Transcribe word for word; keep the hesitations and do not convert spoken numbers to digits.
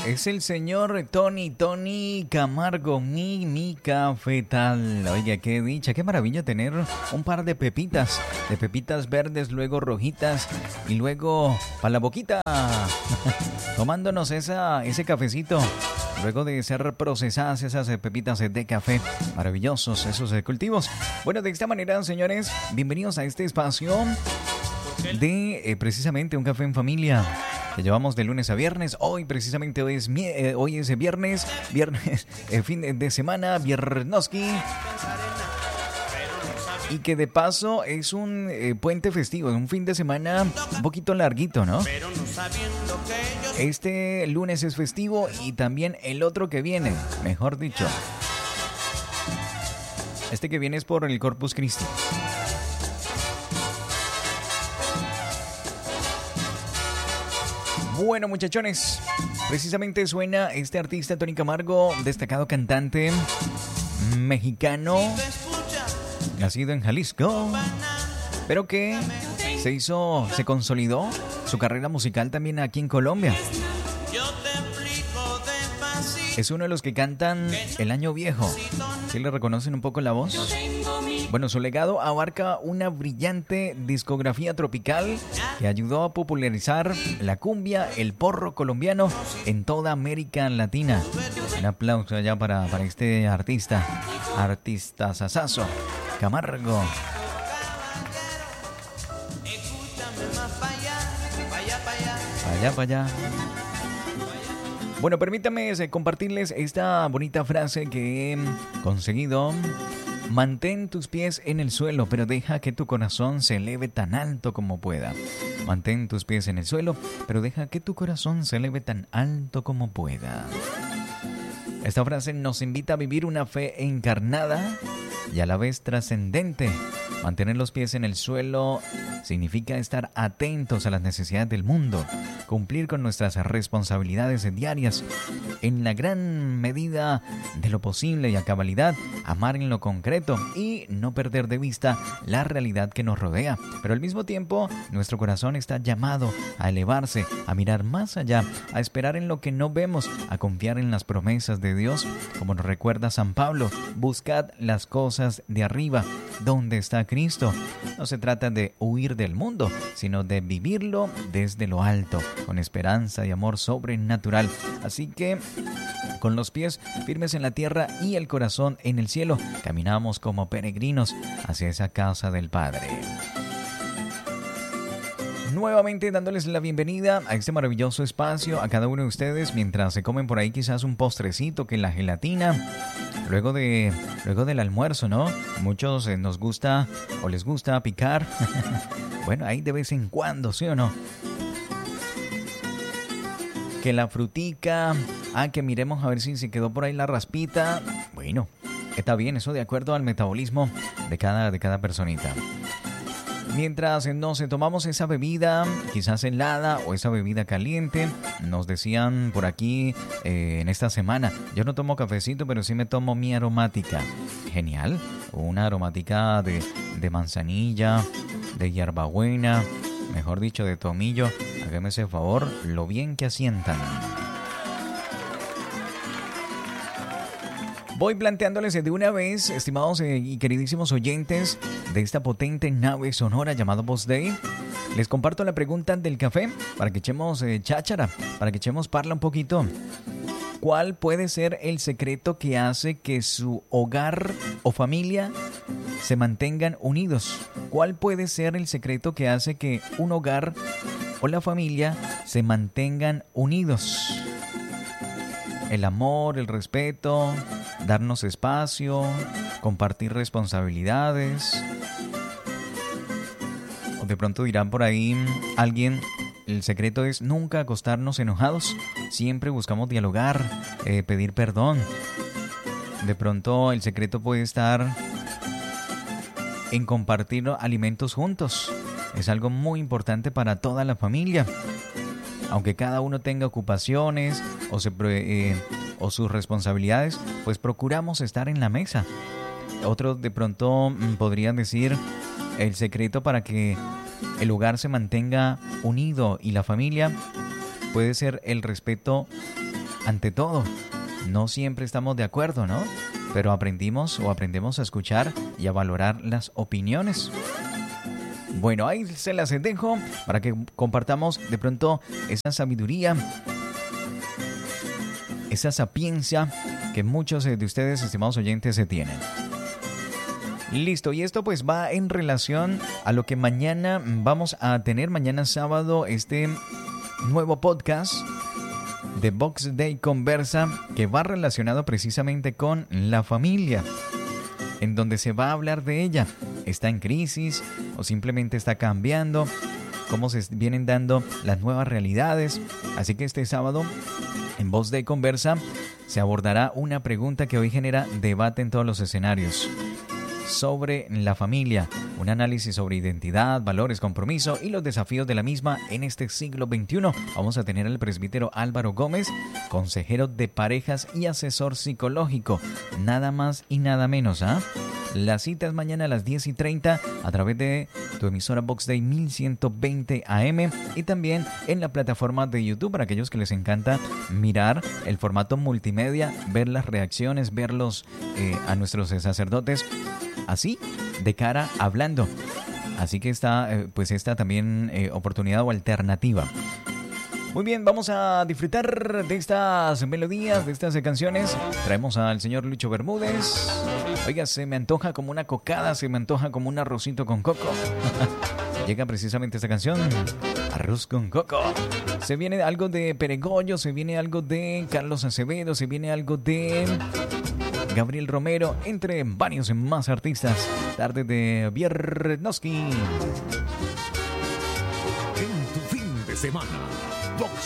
Es el señor Tony, Tony Camargo, mi, mi cafetal. Oiga, qué dicha, qué maravilla tener un par de pepitas, de pepitas verdes, luego rojitas y luego para la boquita, tomándonos esa, ese cafecito. Luego de ser procesadas esas pepitas de café, maravillosos esos cultivos. Bueno, de esta manera, señores, bienvenidos a este espacio de eh, precisamente un café en familia. Que llevamos de lunes a viernes. Hoy precisamente hoy es, eh, hoy es viernes, viernes, eh, fin de semana, viernoski. Y que de paso es un eh, puente festivo, un fin de semana un poquito larguito, ¿no? Este lunes es festivo y también el otro que viene, mejor dicho. Este que viene es por el Corpus Christi. Bueno, muchachones, precisamente suena este artista Tony Camargo, destacado cantante mexicano, nacido en Jalisco, pero que se hizo, se consolidó su carrera musical también aquí en Colombia. Es uno de los que cantan El Año Viejo. ¿Sí le reconocen un poco la voz? Bueno, su legado abarca una brillante discografía tropical que ayudó a popularizar la cumbia, el porro colombiano en toda América Latina. Un aplauso allá para, para este artista, artista sasazo, Camargo. Allá para allá. Bueno, permítame compartirles esta bonita frase que he conseguido. Mantén tus pies en el suelo, pero deja que tu corazón se eleve tan alto como pueda. Mantén tus pies en el suelo, pero deja que tu corazón se eleve tan alto como pueda. Esta frase nos invita a vivir una fe encarnada y a la vez trascendente. Mantener los pies en el suelo significa estar atentos a las necesidades del mundo, cumplir con nuestras responsabilidades diarias, en la gran medida de lo posible y a cabalidad, amar en lo concreto y no perder de vista la realidad que nos rodea. Pero al mismo tiempo, nuestro corazón está llamado a elevarse, a mirar más allá, a esperar en lo que no vemos, a confiar en las promesas de Dios. Como nos recuerda San Pablo, buscad las cosas de arriba, donde está Cristo. No se trata de huir del mundo, sino de vivirlo desde lo alto, con esperanza y amor sobrenatural. Así que, con los pies firmes en la tierra y el corazón en el cielo, caminamos como peregrinos hacia esa casa del Padre. Nuevamente dándoles la bienvenida a este maravilloso espacio a cada uno de ustedes mientras se comen por ahí quizás un postrecito, que la gelatina, luego de luego del almuerzo, ¿no? Muchos eh, nos gusta o les gusta picar. Bueno, ahí de vez en cuando, ¿sí o no? Que la frutica, ah, que miremos a ver si se quedó por ahí la raspita. Bueno, está bien, eso de acuerdo al metabolismo de cada, de cada personita. Mientras nos tomamos esa bebida, quizás helada o esa bebida caliente, nos decían por aquí eh, en esta semana, yo no tomo cafecito, pero sí me tomo mi aromática. Genial, una aromática de, de manzanilla, de hierbabuena, mejor dicho, de tomillo. Hágame ese favor, lo bien que asientan. Voy planteándoles de una vez, estimados y queridísimos oyentes de esta potente nave sonora llamada Voz Day, les comparto la pregunta del café para que echemos eh, cháchara, para que echemos parla un poquito. ¿Cuál puede ser el secreto que hace que su hogar o familia se mantengan unidos? ¿Cuál puede ser el secreto que hace que un hogar o la familia se mantengan unidos? El amor, el respeto, darnos espacio, compartir responsabilidades. O de pronto dirán por ahí alguien, el secreto es nunca acostarnos enojados. Siempre buscamos dialogar, eh, pedir perdón. De pronto el secreto puede estar en compartir alimentos juntos. Es algo muy importante para toda la familia. Aunque cada uno tenga ocupaciones o, se, eh, o sus responsabilidades, pues procuramos estar en la mesa. Otros de pronto mm, podrían decir el secreto para que el hogar se mantenga unido y la familia puede ser el respeto ante todo. No siempre estamos de acuerdo, ¿no? Pero aprendimos o aprendemos a escuchar y a valorar las opiniones. Bueno, ahí se las dejo para que compartamos de pronto esa sabiduría, esa sapiencia que muchos de ustedes, estimados oyentes, se tienen. Listo, y esto pues va en relación a lo que mañana vamos a tener, mañana sábado, este nuevo podcast de Box Day Conversa, que va relacionado precisamente con la familia, en donde se va a hablar de ella. ¿Está en crisis o simplemente está cambiando? ¿Cómo se vienen dando las nuevas realidades? Así que este sábado en Box Day Conversa se abordará una pregunta que hoy genera debate en todos los escenarios sobre la familia, un análisis sobre identidad, valores, compromiso y los desafíos de la misma en este siglo veintiuno. Vamos a tener al presbítero Álvaro Gómez, consejero de parejas y asesor psicológico, nada más y nada menos, ¿ah? ¿eh? La cita es mañana a las diez y treinta a través de tu emisora Box Day mil ciento veinte A M y también en la plataforma de YouTube para aquellos que les encanta mirar el formato multimedia, ver las reacciones, verlos eh, a nuestros sacerdotes así, de cara hablando. Así que está eh, pues esta también eh, oportunidad o alternativa. Muy bien, vamos a disfrutar de estas melodías, de estas canciones. Traemos al señor Lucho Bermúdez. Oiga, se me antoja como una cocada, se me antoja como un arrocito con coco. Llega precisamente esta canción, Arroz con Coco. Se viene algo de Peregollo, se viene algo de Carlos Acevedo, se viene algo de Gabriel Romero, entre varios más artistas. Tarde de Viernoski. En tu fin de semana, Box